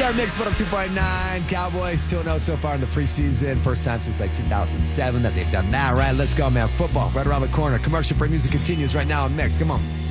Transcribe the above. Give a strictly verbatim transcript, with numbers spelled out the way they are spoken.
are Mix one oh two point nine. Cowboys two and oh so far in the preseason. First time since like two thousand seven that they've done that. Right, let's go, man. Football right around the corner. Commercial-free music continues right now on Mix. Come on.